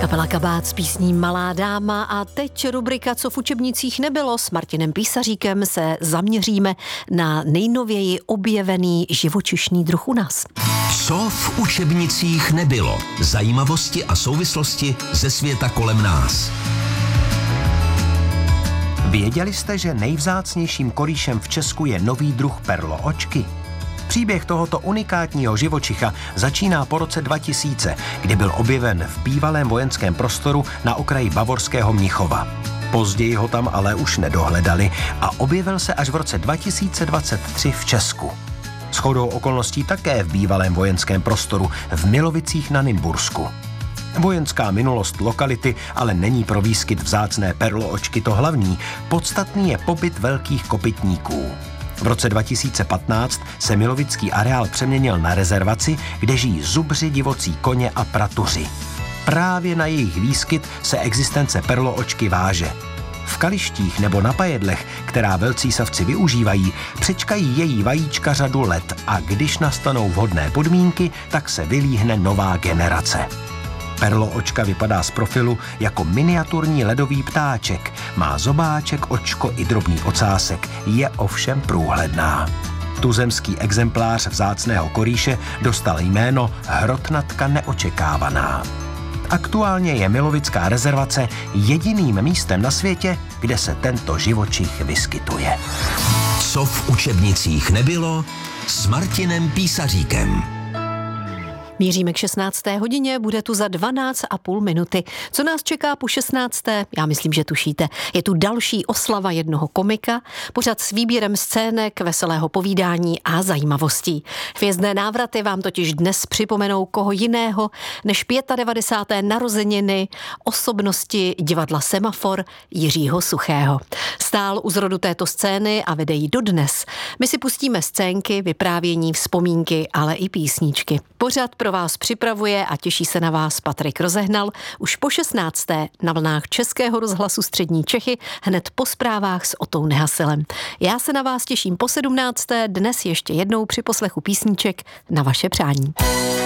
Kapela Kabát s písní Malá dáma a teď rubrika Co v učebnicích nebylo. S Martinem Písaříkem se zaměříme na nejnověji objevený živočišný druh u nás. Co v učebnicích nebylo. Zajímavosti a souvislosti ze světa kolem nás. Věděli jste, že nejvzácnějším korýšem v Česku je nový druh perloočky? Příběh tohoto unikátního živočicha začíná po roce 2000, kdy byl objeven v bývalém vojenském prostoru na okraji bavorského Mnichova. Později ho tam ale už nedohledali a objevil se až v roce 2023 v Česku. Shodou okolností také v bývalém vojenském prostoru v Milovicích na Nymbursku. Vojenská minulost lokality ale není pro výskyt vzácné perloočky to hlavní, podstatný je pobyt velkých kopytníků. V roce 2015 se milovický areál přeměnil na rezervaci, kde žijí zubři, divocí koně a pratuři. Právě na jejich výskyt se existence perloočky váže. V kalištích nebo na pajedlech, která velcí savci využívají, přečkají její vajíčka řadu let a když nastanou vhodné podmínky, tak se vylíhne nová generace. Perloočka vypadá z profilu jako miniaturní ledový ptáček, má zobáček, očko i drobný ocásek, je ovšem průhledná. Tuzemský exemplář vzácného korýše dostal jméno Hrotnatka neočekávaná. Aktuálně je Milovická rezervace jediným místem na světě, kde se tento živočich vyskytuje. Co v učebnicích nebylo s Martinem Písaříkem. Míříme k 16. hodině, bude tu za 12,5 minuty. Co nás čeká po 16. Já myslím, že tušíte. Je tu další oslava jednoho komika, pořad s výběrem scének, veselého povídání a zajímavostí. Hvězdné návraty vám totiž dnes připomenou koho jiného než 95. narozeniny osobnosti divadla Semafor Jiřího Suchého. Stál u zrodu této scény a vede ji dodnes. My si pustíme scénky, vyprávění, vzpomínky, ale i písničky. Pořad pro vás připravuje a těší se na vás Patrik Rozehnal už po 16. na vlnách Českého rozhlasu Střední Čechy, hned po zprávách s Otou Nehasilem. Já se na vás těším po 17. dnes ještě jednou při poslechu písniček na vaše přání.